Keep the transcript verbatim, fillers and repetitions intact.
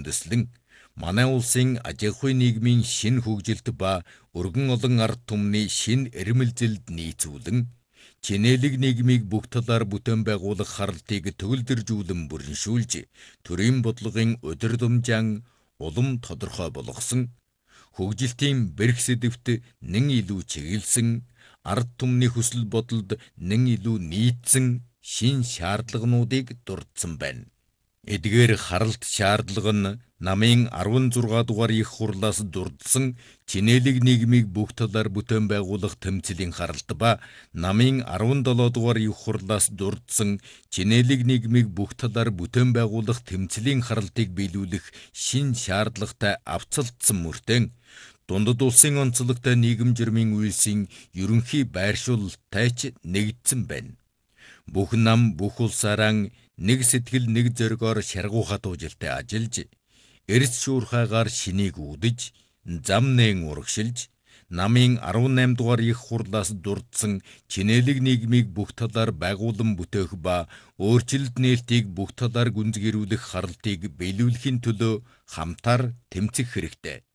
үндэслэн манай улсын аж ахуйн нийгмийн шин хөгжилт ба өргөн олон ард түмний шин эрмэлзэлд нийцүүлэн чинээлэг нийгмийг бүх талаар бүтээн байгуулах харалтыг төгөлдржүүлэн бүрэншүүлж төрийн бодлогын удирдамжаан улам тодорхой болгосон хөгжилтийн бэрх сэдэвт нэн илүү чиглэсэн ард түмний хүсэл бодолд нэн илүү нийцсэн шин шаардлагынуудыг дурдсан байна. Эдгээр харалт шаардлага нь намын арван зургаан дугаар их хурлаас дурдсан чинээлэг нийгмийг бүх талаар бүтээн байгуулах тэмцэлийн харалт ба намын арван долоо дугаар их хурлаас дурдсан чинээлэг нийгмийг бүх талаар бүтээн байгуулах тэмцэлийн харалтыг биелүүлэх шин шаардлагатай авцалдсан мөртөө дундад улсын онцлогтой нийгэм жирмийн үйлсийн ерөнхий байршуулалттай ч нэгдсэн байна. Бүх нам бүх улсаараа нэг сэтгэл нэг зоригоор шаргуухат ужилтай ажиллаж, эрс шуурхайгаар шинийг үүдэж, зам нээн урагшилж, намын арван найман дугаар их хурлаас дурдсан чинээлэг нийгмийг бүх талаар байгуулан бүтээх ба өөрчлөлт нээлтийг бүх талаар гүнзгийрүүлэх харалтыг биелүүлэхийн төлөө хамтаар тэмцэх хэрэгтэй.